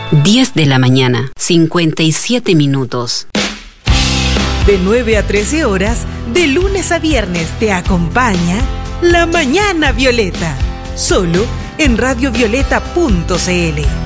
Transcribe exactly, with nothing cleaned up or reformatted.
diez de la mañana, cincuenta y siete minutos. De nueve a trece horas, de lunes a viernes, te acompaña La Mañana Violeta, solo en radio violeta punto c l.